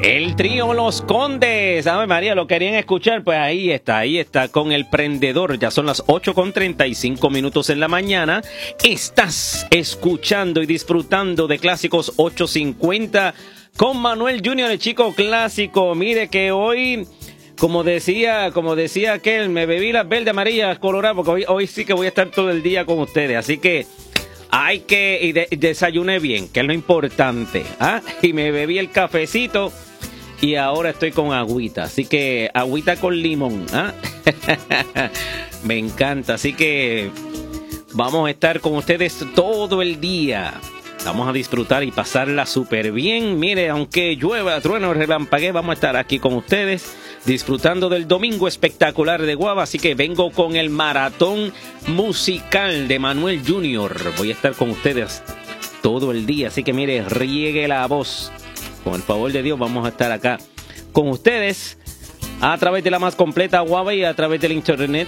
El trío Los Condes, Ave María, ¿lo querían escuchar? Pues ahí está, con El Prendedor. Ya son las 8:35 en la mañana. Estás escuchando y disfrutando de Clásicos 850 con Manuel Junior, el chico clásico. Mire que hoy, como decía aquel, me bebí las verdes, amarillas, coloradas, porque hoy sí que voy a estar todo el día con ustedes. Así que desayuné bien, que es lo importante, ¿ah? Y me bebí el cafecito y ahora estoy con agüita, así que agüita con limón, ¿ah? Me encanta, así que vamos a estar con ustedes todo el día. Vamos a disfrutar y pasarla súper bien. Mire, aunque llueva, trueno, relampaguee, vamos a estar aquí con ustedes disfrutando del domingo espectacular de Guava. Así que vengo con el maratón musical de Manuel Junior. Voy a estar con ustedes todo el día. Así que mire, riegue la voz. Con el favor de Dios vamos a estar acá con ustedes a través de la más completa Guava y a través del internet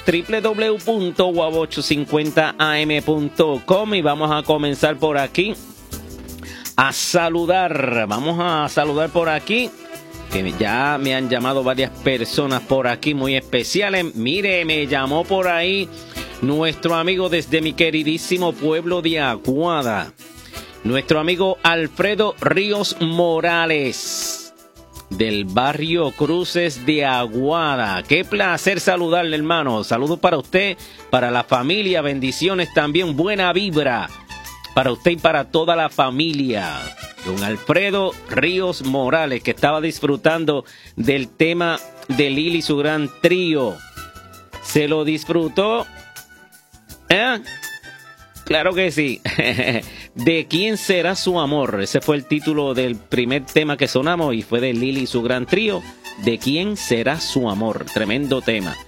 www.guava850am.com. Y vamos a comenzar por aquí a saludar. Vamos a saludar por aquí, que ya me han llamado varias personas por aquí muy especiales. Mire, me llamó por ahí nuestro amigo desde mi queridísimo pueblo de Aguada, nuestro amigo Alfredo Ríos Morales, del barrio Cruces de Aguada. Qué placer saludarle, hermano. Saludos para usted, para la familia, bendiciones también, buena vibra para usted y para toda la familia. Don Alfredo Ríos Morales, que estaba disfrutando del tema de Lili y su gran trío. ¿Se lo disfrutó? ¿Eh? Claro que sí. ¿De quién será su amor? Ese fue el título del primer tema que sonamos y fue de Lili y su gran trío. ¿De quién será su amor? Tremendo tema.